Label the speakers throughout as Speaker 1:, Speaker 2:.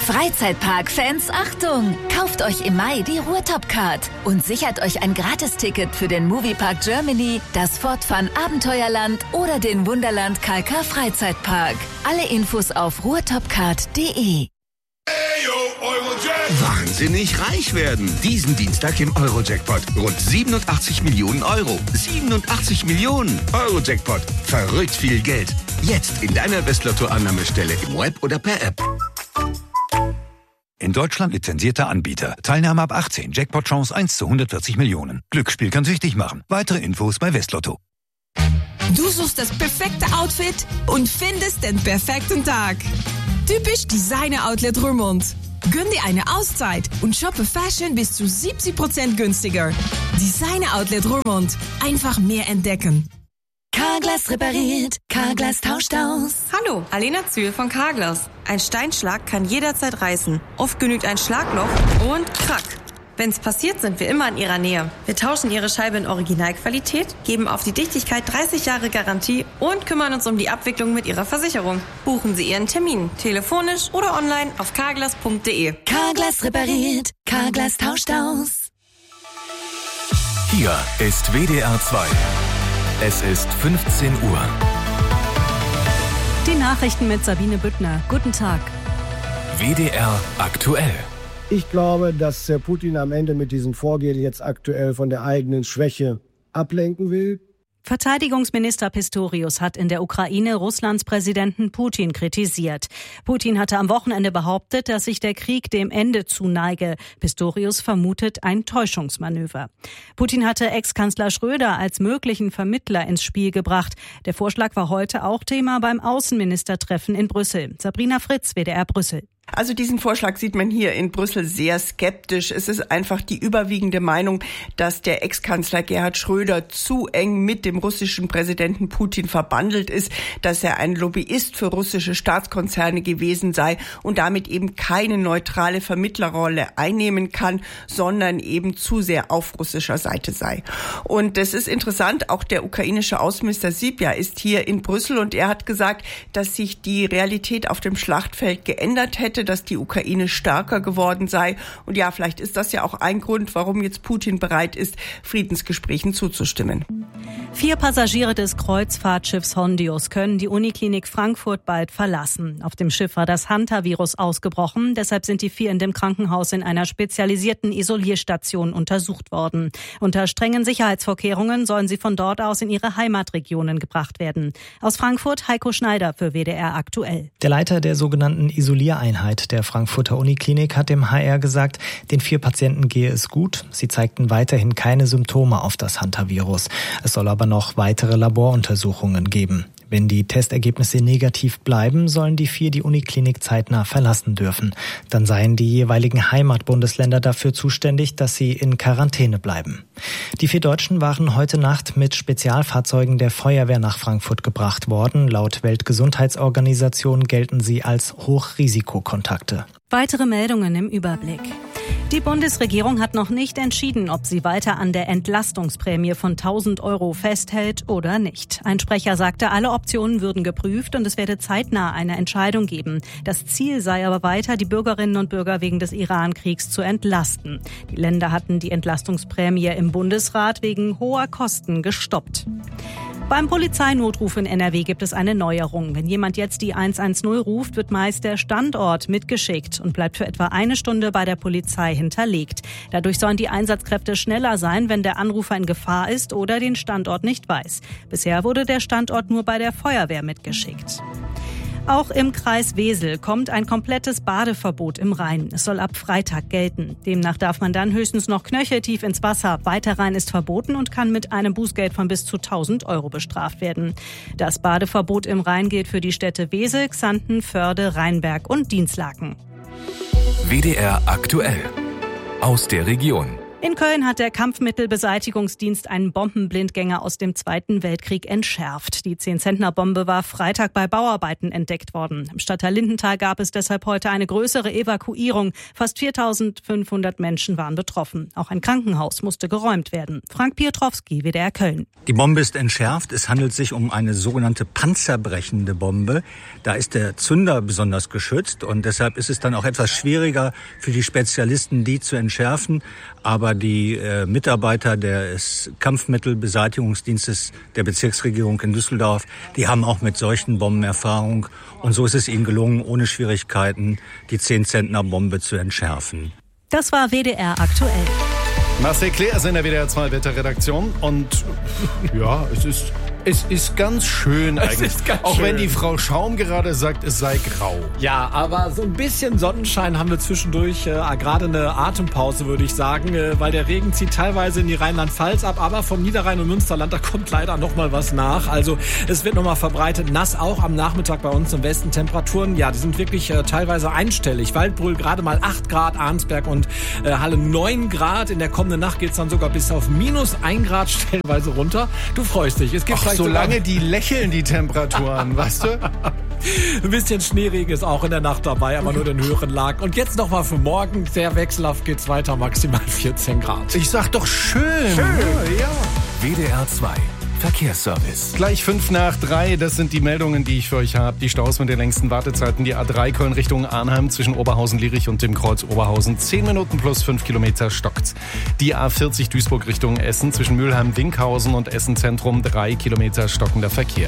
Speaker 1: Freizeitpark-Fans, Achtung! Kauft euch im Mai die Ruhrtop-Card und sichert euch ein Gratisticket für den Moviepark Germany, das Fort Fun Abenteuerland oder den Wunderland KK Freizeitpark. Alle Infos auf ruhrtopcard.de.
Speaker 2: Wahnsinnig reich werden. Diesen Dienstag im Euro-Jackpot. Rund 87 Millionen Euro. 87 Millionen Euro-Jackpot. Verrückt viel Geld. Jetzt in deiner Westlotto-Annahmestelle im Web oder per App.
Speaker 3: In Deutschland lizenzierter Anbieter. Teilnahme ab 18. Jackpot-Chance 1 zu 140 Millionen. Glücksspiel kann süchtig machen. Weitere Infos bei Westlotto.
Speaker 4: Du suchst das perfekte Outfit und findest den perfekten Tag. Typisch Designer Outlet Roermond. Gönn dir eine Auszeit und shoppe Fashion bis zu 70% günstiger. Designer Outlet Roermond. Einfach mehr entdecken.
Speaker 1: Carglass repariert, Carglass tauscht aus.
Speaker 5: Hallo, Alena Zühl von Carglass. Ein Steinschlag kann jederzeit reißen. Oft genügt ein Schlagloch und krack. Wenn's passiert, sind wir immer in Ihrer Nähe. Wir tauschen Ihre Scheibe in Originalqualität, geben auf die Dichtigkeit 30 Jahre Garantie und kümmern uns um die Abwicklung mit Ihrer Versicherung. Buchen Sie Ihren Termin, telefonisch oder online auf carglass.de.
Speaker 1: Carglass repariert, Carglass tauscht aus.
Speaker 6: Hier ist WDR 2. Es ist 15 Uhr.
Speaker 7: Die Nachrichten mit Sabine Büttner. Guten Tag.
Speaker 6: WDR aktuell.
Speaker 8: Ich glaube, dass Putin am Ende mit diesem Vorgehen jetzt aktuell von der eigenen Schwäche ablenken will.
Speaker 7: Verteidigungsminister Pistorius hat in der Ukraine Russlands Präsidenten Putin kritisiert. Putin hatte am Wochenende behauptet, dass sich der Krieg dem Ende zuneige. Pistorius vermutet ein Täuschungsmanöver. Putin hatte Ex-Kanzler Schröder als möglichen Vermittler ins Spiel gebracht. Der Vorschlag war heute auch Thema beim Außenministertreffen in Brüssel. Sabrina Fritz, WDR Brüssel.
Speaker 9: Also diesen Vorschlag sieht man hier in Brüssel sehr skeptisch. Es ist einfach die überwiegende Meinung, dass der Ex-Kanzler Gerhard Schröder zu eng mit dem russischen Präsidenten Putin verbandelt ist, dass er ein Lobbyist für russische Staatskonzerne gewesen sei und damit eben keine neutrale Vermittlerrolle einnehmen kann, sondern eben zu sehr auf russischer Seite sei. Und das ist interessant, auch der ukrainische Außenminister Sypja ist hier in Brüssel und er hat gesagt, dass sich die Realität auf dem Schlachtfeld geändert hätte, dass die Ukraine stärker geworden sei. Und ja, vielleicht ist das ja auch ein Grund, warum jetzt Putin bereit ist, Friedensgesprächen zuzustimmen.
Speaker 7: 4 Passagiere des Kreuzfahrtschiffs Hondius können die Uniklinik Frankfurt bald verlassen. Auf dem Schiff war das Hantavirus ausgebrochen. Deshalb sind die 4 in dem Krankenhaus in einer spezialisierten Isolierstation untersucht worden. Unter strengen Sicherheitsvorkehrungen sollen sie von dort aus in ihre Heimatregionen gebracht werden. Aus Frankfurt Heiko Schneider für WDR aktuell.
Speaker 10: Der Leiter der sogenannten Isoliereinheit der Frankfurter Uniklinik hat dem HR gesagt, den 4 Patienten gehe es gut. Sie zeigten weiterhin keine Symptome auf das Hantavirus. Es soll aber noch weitere Laboruntersuchungen geben. Wenn die Testergebnisse negativ bleiben, sollen die 4 die Uniklinik zeitnah verlassen dürfen. Dann seien die jeweiligen Heimatbundesländer dafür zuständig, dass sie in Quarantäne bleiben. Die 4 Deutschen waren heute Nacht mit Spezialfahrzeugen der Feuerwehr nach Frankfurt gebracht worden. Laut Weltgesundheitsorganisation gelten sie als Hochrisikokontakte.
Speaker 7: Weitere Meldungen im Überblick. Die Bundesregierung hat noch nicht entschieden, ob sie weiter an der Entlastungsprämie von 1.000 € festhält oder nicht. Ein Sprecher sagte, alle Optionen würden geprüft und es werde zeitnah eine Entscheidung geben. Das Ziel sei aber weiter, die Bürgerinnen und Bürger wegen des Iran-Kriegs zu entlasten. Die Länder hatten die Entlastungsprämie im Bundesrat wegen hoher Kosten gestoppt. Beim Polizeinotruf in NRW gibt es eine Neuerung. Wenn jemand jetzt die 110 ruft, wird meist der Standort mitgeschickt und bleibt für etwa eine Stunde bei der Polizei hinterlegt. Dadurch sollen die Einsatzkräfte schneller sein, wenn der Anrufer in Gefahr ist oder den Standort nicht weiß. Bisher wurde der Standort nur bei der Feuerwehr mitgeschickt. Auch im Kreis Wesel kommt ein komplettes Badeverbot im Rhein. Es soll ab Freitag gelten. Demnach darf man dann höchstens noch knöcheltief ins Wasser. Weiter rein ist verboten und kann mit einem Bußgeld von bis zu 1.000 € bestraft werden. Das Badeverbot im Rhein gilt für die Städte Wesel, Xanten, Förde, Rheinberg und Dinslaken.
Speaker 6: WDR aktuell. Aus der Region.
Speaker 7: In Köln hat der Kampfmittelbeseitigungsdienst einen Bombenblindgänger aus dem Zweiten Weltkrieg entschärft. Die 10-Zentner-Bombe war Freitag bei Bauarbeiten entdeckt worden. Im Stadtteil Lindenthal gab es deshalb heute eine größere Evakuierung. Fast 4.500 Menschen waren betroffen. Auch ein Krankenhaus musste geräumt werden. Frank Piotrowski, WDR Köln.
Speaker 11: Die Bombe ist entschärft. Es handelt sich um eine sogenannte panzerbrechende Bombe. Da ist der Zünder besonders geschützt und deshalb ist es dann auch etwas schwieriger für die Spezialisten, die zu entschärfen. Aber die Mitarbeiter des Kampfmittelbeseitigungsdienstes der Bezirksregierung in Düsseldorf, die haben auch mit solchen Bomben Erfahrung. Und so ist es ihnen gelungen, ohne Schwierigkeiten die 10-Zentner-Bombe zu entschärfen.
Speaker 7: Das war WDR aktuell.
Speaker 12: Marcel Claire ist in der WDR 2 Wetterredaktion und ja, es ist ganz schön eigentlich. Auch wenn die Frau Schaum gerade sagt, es sei grau.
Speaker 13: Ja, aber so ein bisschen Sonnenschein haben wir zwischendurch. Gerade eine Atempause, würde ich sagen, weil der Regen zieht teilweise in die Rheinland-Pfalz ab, aber vom Niederrhein und Münsterland, da kommt leider noch mal was nach. Also es wird noch mal verbreitet nass, auch am Nachmittag bei uns im Westen. Temperaturen, ja, die sind wirklich teilweise einstellig. Waldbrüll gerade mal 8 Grad, Arnsberg und Halle 9 Grad. In der kommenden Nacht geht's dann sogar bis auf -1 Grad stellenweise runter. Du freust dich. Es gibt
Speaker 12: solange die lächeln, die Temperaturen, weißt du?
Speaker 13: Ein bisschen Schneeregen ist auch in der Nacht dabei, aber nur in höheren Lagen. Und jetzt nochmal für morgen. Sehr wechselhaft geht's weiter, maximal 14 Grad.
Speaker 12: Ich sag doch schön.
Speaker 6: Ja. WDR 2. Verkehrsservice.
Speaker 12: Gleich 2:55, das sind die Meldungen, die ich für euch habe. Die Staus mit den längsten Wartezeiten. Die A3 Köln Richtung Arnheim zwischen Oberhausen-Lierich und dem Kreuz Oberhausen. 10 Minuten plus 5 Kilometer stockt's. Die A40 Duisburg Richtung Essen zwischen Mülheim-Winkhausen und Essen-Zentrum 3 Kilometer stockender Verkehr.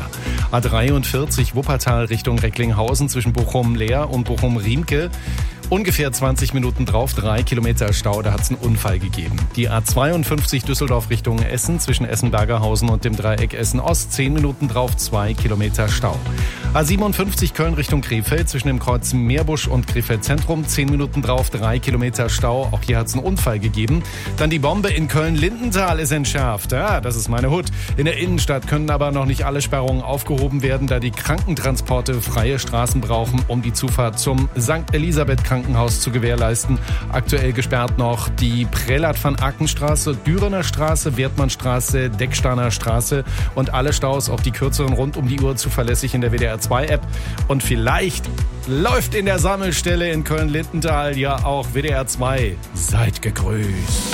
Speaker 12: A43 Wuppertal Richtung Recklinghausen zwischen Bochum-Leer und Bochum-Riemke. Ungefähr 20 Minuten drauf, 3 Kilometer Stau, da hat es einen Unfall gegeben. Die A52 Düsseldorf Richtung Essen zwischen Essen-Bergerhausen und dem Dreieck Essen-Ost, 10 Minuten drauf, 2 Kilometer Stau. A57 Köln Richtung Krefeld zwischen dem Kreuz Meerbusch und Krefeld Zentrum, 10 Minuten drauf, 3 Kilometer Stau, auch hier hat es einen Unfall gegeben. Dann die Bombe in Köln-Lindenthal ist entschärft, ja, das ist meine Hut. In der Innenstadt können aber noch nicht alle Sperrungen aufgehoben werden, da die Krankentransporte freie Straßen brauchen, um die Zufahrt zum St. Elisabeth Krankenhaus zu gewährleisten. Aktuell gesperrt noch die Prälat van Akenstraße, Dürener Straße, Wertmannstraße, Decksteiner Straße und alle Staus, auch die kürzeren rund um die Uhr zuverlässig in der WDR 2 App. Und vielleicht läuft in der Sammelstelle in Köln-Lindenthal ja auch WDR 2. Seid gegrüßt.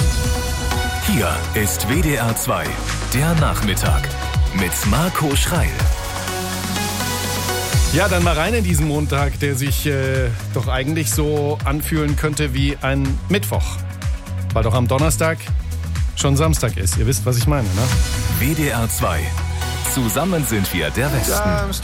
Speaker 6: Hier ist WDR 2, der Nachmittag mit Marco Schreil.
Speaker 12: Ja, dann mal rein in diesen Montag, der sich doch eigentlich so anfühlen könnte wie ein Mittwoch. Weil doch am Donnerstag schon Samstag ist. Ihr wisst, was ich meine, ne?
Speaker 6: WDR 2. Zusammen sind wir der Westen.